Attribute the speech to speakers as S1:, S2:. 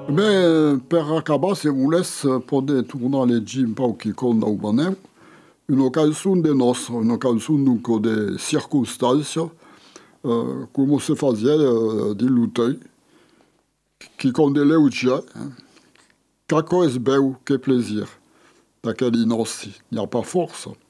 S1: Per acabar, se volesse poder tornar a llegir un pau que conta o Maneu, una canção de nossa, uma canção nunca de circunstância, como se fazia de lutar, que quando ele o dia, que coisa bela, que plaisir, daquele nosso, il n'y a pas force.